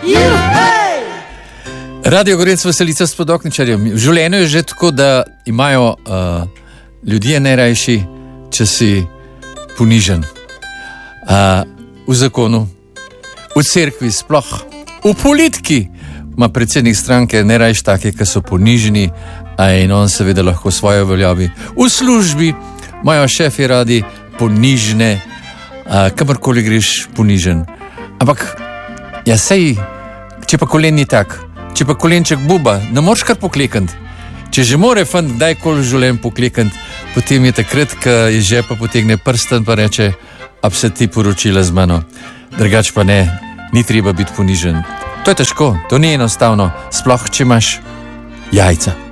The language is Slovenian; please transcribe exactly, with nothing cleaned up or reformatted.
Radio Gorenc veselica s Podokničarjem. V življenju je že tako, da imajo uh, ljudje najrajši, če si ponižen. Uh, v zakonu, v cerkvi sploh, v politiki ima predsednik stranke najrajši take, ki so poniženi, in on seveda lahko svoje uveljavi. V službi imajo šefi radi ponižne, uh, kamorkoli greš ponižen. Ampak, ja sej, če pa kolen ni tak, če pa kolenček buba, ne moreš kar poklekant. Če že more fant kdajkoli v življenju poklekant, potem je takrat, ko je žepa potegne prsten pa reče, ab se ti poročila z mano. Drugač pa ne, ni treba biti ponižen. To je težko, to ni enostavno, sploh če imaš jajca.